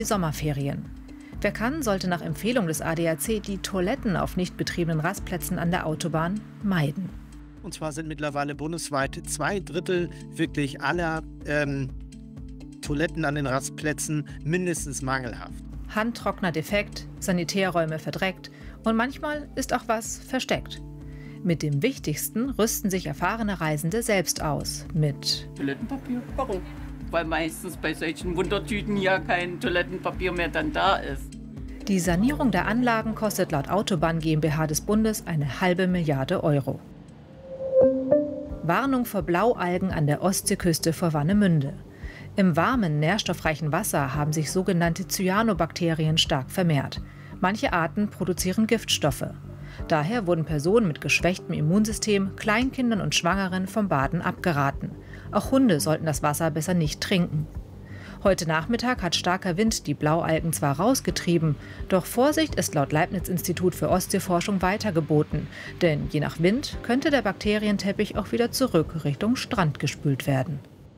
Die Sommerferien. Wer kann, sollte nach Empfehlung des ADAC die Toiletten auf nicht betriebenen Rastplätzen an der Autobahn meiden. Und zwar sind mittlerweile bundesweit 2/3 wirklich aller Toiletten an den Rastplätzen mindestens mangelhaft. Handtrockner defekt, Sanitärräume verdreckt und manchmal ist auch was versteckt. Mit dem Wichtigsten rüsten sich erfahrene Reisende selbst aus. Mit Toilettenpapier. Warum? Weil meistens bei solchen Wundertüten ja kein Toilettenpapier mehr dann da ist. Die Sanierung der Anlagen kostet laut Autobahn GmbH des Bundes eine halbe Milliarde Euro. Warnung vor Blaualgen an der Ostseeküste vor Warnemünde. Im warmen, nährstoffreichen Wasser haben sich sogenannte Cyanobakterien stark vermehrt. Manche Arten produzieren Giftstoffe. Daher wurden Personen mit geschwächtem Immunsystem, Kleinkindern und Schwangeren vom Baden abgeraten. Auch Hunde sollten das Wasser besser nicht trinken. Heute Nachmittag hat starker Wind die Blaualgen zwar rausgetrieben, doch Vorsicht ist laut Leibniz-Institut für Ostseeforschung weiter geboten. Denn je nach Wind könnte der Bakterienteppich auch wieder zurück Richtung Strand gespült werden.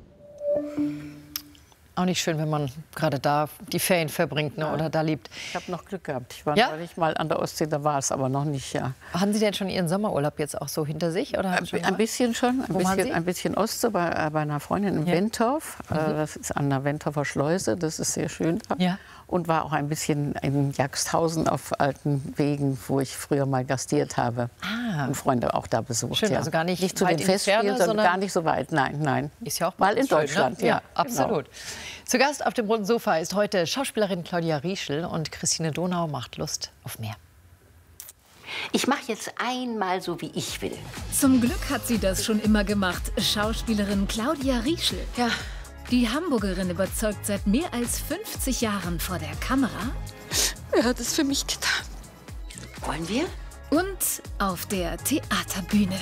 Auch nicht schön, wenn man gerade da die Ferien verbringt, ne, oder da lebt. Ich habe noch Glück gehabt. Ich war neulich mal an der Ostsee, da war es aber noch nicht, ja. Haben Sie denn schon Ihren Sommerurlaub jetzt auch so hinter sich? Oder ein bisschen schon, ein bisschen Ostsee, bei einer Freundin in Wentorf. Das ist an der Wentorfer Schleuse, das ist sehr schön. Ja. Und war auch ein bisschen in Jagsthausen auf alten Wegen, wo ich früher mal gastiert habe. Und Freunde auch da besucht. Schön, ja. also gar nicht zu den Festspielen, sondern gar nicht so weit. Nein, nein. Ist ja auch mal in schön, Deutschland. Ne? Ja, genau. absolut. Zu Gast auf dem runden Sofa ist heute Schauspielerin Claudia Rieschel und Christine Donau macht Lust auf mehr. Ich mache jetzt einmal so, wie ich will. Zum Glück hat sie das schon immer gemacht, Schauspielerin Claudia Rieschel. Ja. Die Hamburgerin überzeugt seit mehr als 50 Jahren vor der Kamera. Er hat es für mich getan. Wollen wir? Und auf der Theaterbühne.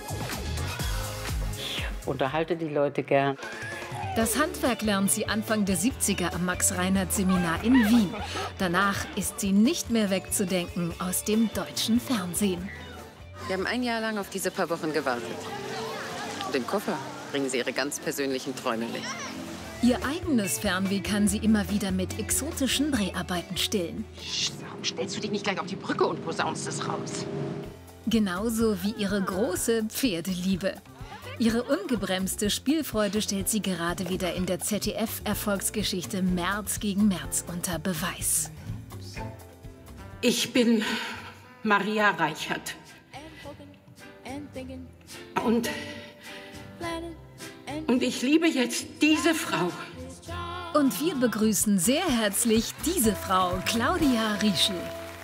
Ich unterhalte die Leute gern. Das Handwerk lernt sie Anfang der 70er am Max-Reinhardt-Seminar in Wien. Danach ist sie nicht mehr wegzudenken aus dem deutschen Fernsehen. Wir haben ein Jahr lang auf diese paar Wochen gewartet. Und im Koffer bringen sie ihre ganz persönlichen Träume mit. Ihr eigenes Fernweh kann sie immer wieder mit exotischen Dreharbeiten stillen. Warum stellst du dich nicht gleich auf die Brücke und posaunst es raus? Genauso wie ihre große Pferdeliebe. Ihre ungebremste Spielfreude stellt sie gerade wieder in der ZDF-Erfolgsgeschichte März gegen März unter Beweis. Ich bin Maria Reichert. Und ich liebe jetzt diese Frau. Und wir begrüßen sehr herzlich diese Frau, Claudia Rieschel.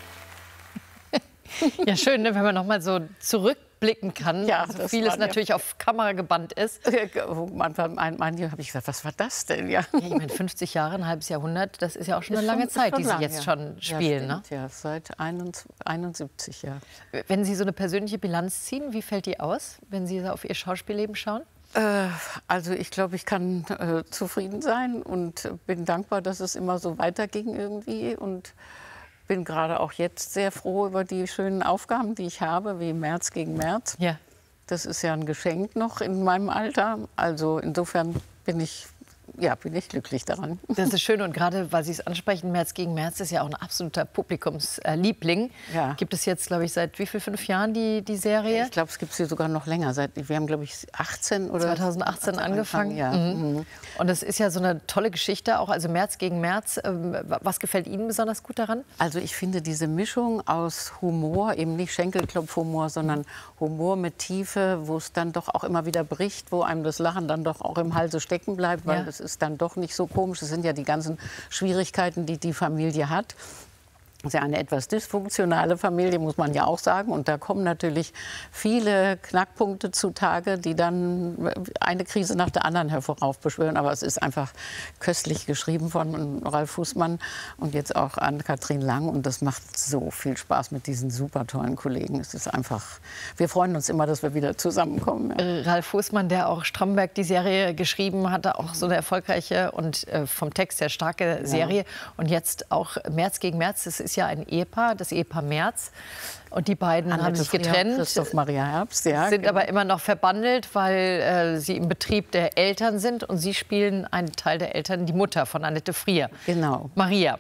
Ja, schön, ne, wenn man noch mal so zurückblicken kann. Ja, also vieles natürlich auf Kamera gebannt ist. Manchmal habe ich gesagt, was war das denn? Ja. Ja, ich meine, 50 Jahre, ein halbes Jahrhundert, das ist ja auch schon eine lange Zeit, die Sie jetzt schon spielen. Ja, stimmt, ja, seit 71, ja. Wenn Sie so eine persönliche Bilanz ziehen, wie fällt die aus, wenn Sie auf Ihr Schauspielleben schauen? Also ich glaube, ich kann zufrieden sein und bin dankbar, dass es immer so weiterging irgendwie. Und bin gerade auch jetzt sehr froh über die schönen Aufgaben, die ich habe, wie März gegen März. Ja. Das ist ja ein Geschenk noch in meinem Alter. Also insofern bin ich glücklich daran. Das ist schön und gerade, weil Sie es ansprechen, März gegen März ist ja auch ein absoluter Publikumsliebling. Ja. Gibt es jetzt, glaube ich, seit wie viel, 5 Jahren die Serie? Ich glaube, es gibt sie sogar noch länger. Wir haben, glaube ich, 2018 angefangen. Ja. Mhm. Und das ist ja so eine tolle Geschichte, auch also März gegen März. Was gefällt Ihnen besonders gut daran? Also ich finde diese Mischung aus Humor, eben nicht Schenkelklopfhumor, sondern Humor mit Tiefe, wo es dann doch auch immer wieder bricht, wo einem das Lachen dann doch auch im Halse stecken bleibt, weil es ist dann doch nicht so komisch. Es sind ja die ganzen Schwierigkeiten, die die Familie hat. Das ist ja eine etwas dysfunktionale Familie, muss man ja auch sagen. Und da kommen natürlich viele Knackpunkte zutage, die dann eine Krise nach der anderen heraufbeschwören. Aber es ist einfach köstlich geschrieben von Ralf Fußmann und jetzt auch Anne-Kathrin Lang. Und das macht so viel Spaß mit diesen super tollen Kollegen. Es ist einfach, wir freuen uns immer, dass wir wieder zusammenkommen. Ja. Ralf Fußmann, der auch Stromberg die Serie geschrieben hatte, auch so eine erfolgreiche und vom Text sehr starke Serie. Und jetzt auch März gegen März. Das ist ist ja ein Ehepaar, das Ehepaar Merz. Und die beiden haben sich getrennt, Christoph Maria Herbst, ja, sind aber immer noch verbandelt, weil sie im Betrieb der Eltern sind. Und Sie spielen einen Teil der Eltern, die Mutter von Annette Frier. Genau. Maria.